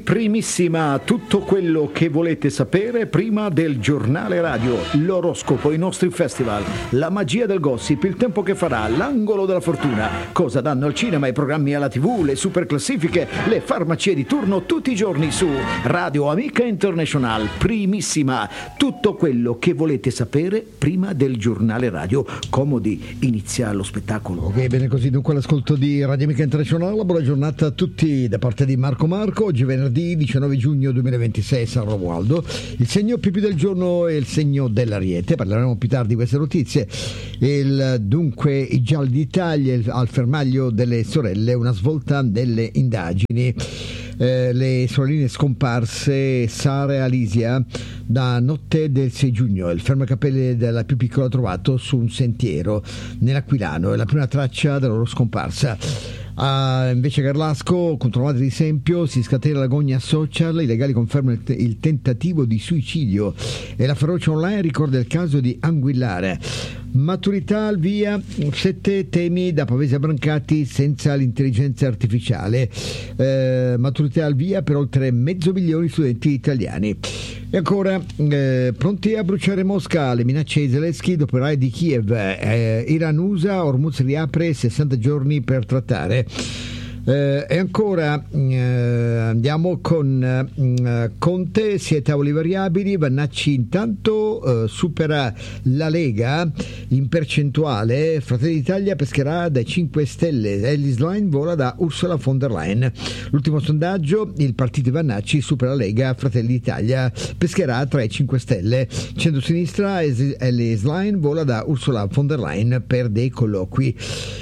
Primissima, tutto quello che volete sapere prima del giornale radio, l'oroscopo, i nostri festival, la magia del gossip, il tempo che farà, l'angolo della fortuna, cosa danno al cinema, i programmi alla TV, le super classifiche, le farmacie di turno tutti i giorni su Radio Amica International. Primissima, tutto quello che volete sapere prima del giornale radio. Comodi, inizia lo spettacolo. Ok, bene così, dunque l'ascolto di Radio Amica International. Buona giornata a tutti da parte di Marco. Oggi venerdì 19 giugno 2026, San Romualdo. Il segno più del giorno è il segno dell'Ariete. Parleremo più tardi di queste notizie. Dunque i gialli d'Italia al fermaglio delle sorelle, una svolta delle indagini. Le sorelline scomparse Sara e Alisia da notte del 6 giugno. Il fermacapelli della più piccola trovato su un sentiero nell'Aquilano. È la prima traccia della loro scomparsa. Invece Garlasco, contro la madre di Sempio, si scatena l'agonia social, i legali confermano il tentativo di suicidio e la ferocia online ricorda il caso di Anguillare. Maturità al via, 7 temi da Pavese a Brancati senza l'intelligenza artificiale. Maturità al via per oltre 500.000 studenti italiani. E ancora, pronti a bruciare Mosca, le minacce di Zelensky dopo il raid di Kiev. Iran-USA, Hormuz riapre, 60 giorni per trattare. E ancora andiamo con Conte, siete a tavoli variabili. Vannacci intanto supera la Lega in percentuale. Fratelli d'Italia pescherà dai 5 Stelle, Ellis Line vola da Ursula von der Leyen. L'ultimo sondaggio, il partito di Vannacci supera la Lega, Fratelli d'Italia pescherà tra i 5 Stelle. Centrosinistra, Ellis Line vola da Ursula von der Leyen per dei colloqui.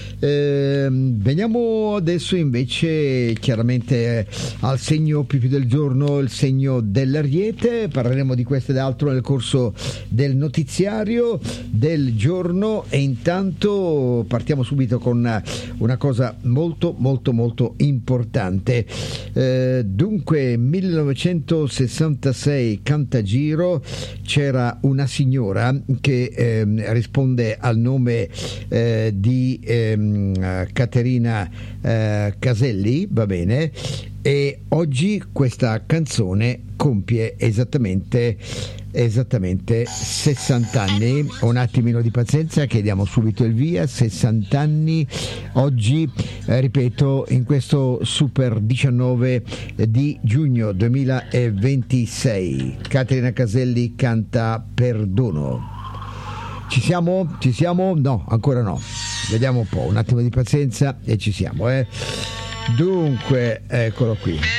Veniamo adesso invece chiaramente al segno più del giorno, il segno dell'Ariete. Parleremo di questo ed altro nel corso del notiziario del giorno e intanto partiamo subito con una cosa molto molto molto importante. Dunque 1966 Cantagiro, c'era una signora che risponde al nome di Caterina Caselli, va bene, e oggi questa canzone compie esattamente 60 anni. Un attimino di pazienza che diamo subito il via. 60 anni oggi, ripeto, in questo super 19 di giugno 2026. Caterina Caselli canta Perdono. Ci siamo? No, ancora no. Vediamo un po', un attimo di pazienza e ci siamo, Dunque, eccolo qui.